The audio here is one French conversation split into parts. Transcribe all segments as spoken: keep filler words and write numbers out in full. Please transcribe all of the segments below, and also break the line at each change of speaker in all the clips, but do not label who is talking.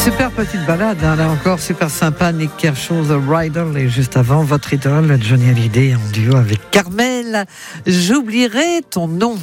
Super petite balade, hein, là encore, super sympa. Nick Kershaw, The Rider, et juste avant, votre idole, Johnny Hallyday, en duo avec Carmel. J'oublierai ton nom.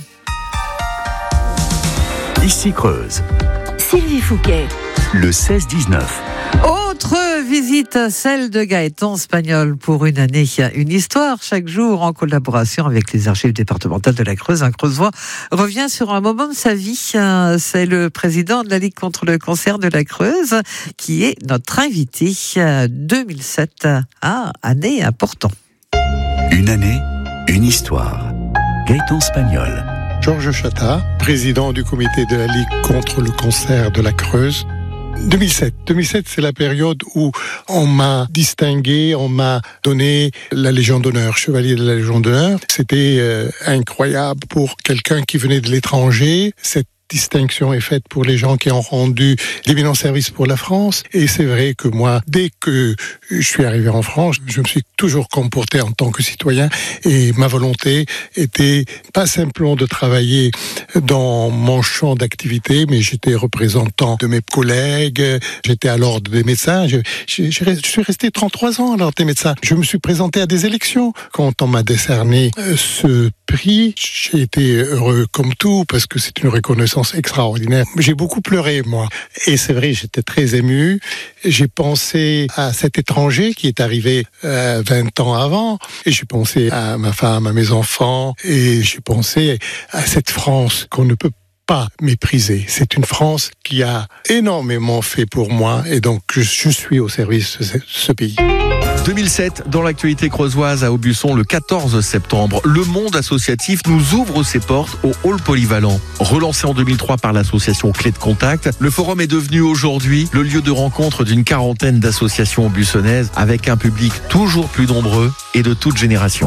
Ici Creuse.
Sylvie Fouquet.
Le seize dix-neuf.
Autre visite, celle de Gaëtan Spagnol pour une année. Une histoire chaque jour en collaboration avec les archives départementales de la Creuse. Un Creusois revient sur un moment de sa vie. C'est le président de la Ligue contre le cancer de la Creuse qui est notre invité. deux mille sept, ah, année importante.
Une année, une histoire. Gaëtan Spagnol.
Georges Chatat, président du comité de la Ligue contre le cancer de la Creuse. deux mille sept. deux mille sept, c'est la période où on m'a distingué, on m'a donné la Légion d'honneur, chevalier de la Légion d'honneur. C'était euh, incroyable pour quelqu'un qui venait de l'étranger. Cette distinction est faite pour les gens qui ont rendu d'éminents services pour la France. Et c'est vrai que moi, dès que je suis arrivé en France, je me suis toujours comporté en tant que citoyen. Et ma volonté était pas simplement de travailler dans mon champ d'activité, mais j'étais représentant de mes collègues. J'étais à l'ordre des médecins. Je, je, je suis resté trente-trois ans à l'ordre des médecins. Je me suis présenté à des élections. Quand on m'a décerné ce prix, j'ai été heureux comme tout parce que c'est une reconnaissance extraordinaire. J'ai beaucoup pleuré, moi. Et c'est vrai, j'étais très ému. J'ai pensé à cet étranger qui est arrivé euh, vingt ans avant. Et j'ai pensé à ma femme, à mes enfants. Et j'ai pensé à cette France qu'on ne peut pas mépriser. C'est une France qui a énormément fait pour moi. Et donc, je, je suis au service de ce, ce pays.
deux mille sept, dans l'actualité creusoise à Aubusson, le quatorze septembre, le monde associatif nous ouvre ses portes au hall polyvalent. Relancé en deux mille trois par l'association Clé de Contact, le forum est devenu aujourd'hui le lieu de rencontre d'une quarantaine d'associations aubusonnaises avec un public toujours plus nombreux et de toute génération.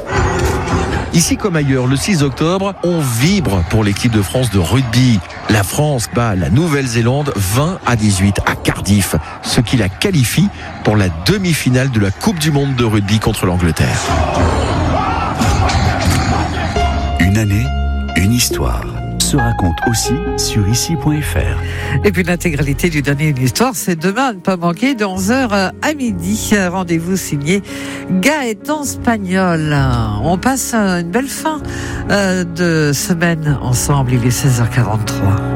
Ici comme ailleurs, le six octobre, on vibre pour l'équipe de France de rugby. La France bat la Nouvelle-Zélande vingt à dix-huit à Cardiff, ce qui la qualifie pour la demi-finale de la Coupe du Monde de rugby contre l'Angleterre.
Une année, une histoire. Se raconte aussi sur ici point f r.
Et puis l'intégralité du dernier Une histoire, c'est demain à ne pas manquer de onze heures à midi. Rendez-vous signé Gaëtan Spagnol. On passe une belle fin de semaine ensemble. Il est seize heures quarante-trois.